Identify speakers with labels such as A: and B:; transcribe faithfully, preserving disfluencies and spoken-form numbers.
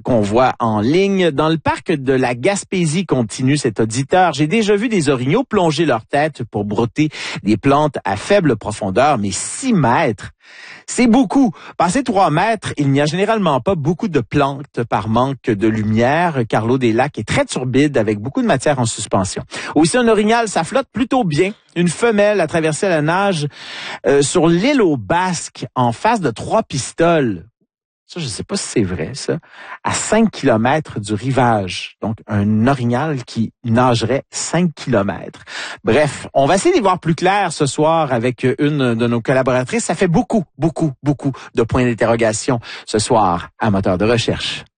A: qu'on voit en ligne. Dans le parc de la Gaspésie, continue cet auditeur, j'ai déjà vu des orignaux plonger leur tête pour brouter des plantes à faible profondeur, mais six mètres, c'est beaucoup. Passé trois mètres, il n'y a généralement pas beaucoup de plantes par manque de lumière, car l'eau des lacs est très turbide avec beaucoup de matière en suspension. Aussi, un orignal, ça flotte plutôt bien. Une femelle a traversé la nage euh, sur l'île aux Basques en face de Trois-Pistoles. Ça, je ne sais pas si c'est vrai, ça. À cinq kilomètres du rivage. Donc, un orignal qui nagerait cinq kilomètres. Bref, on va essayer d'y voir plus clair ce soir avec une de nos collaboratrices. Ça fait beaucoup, beaucoup, beaucoup de points d'interrogation ce soir à Moteur de recherche.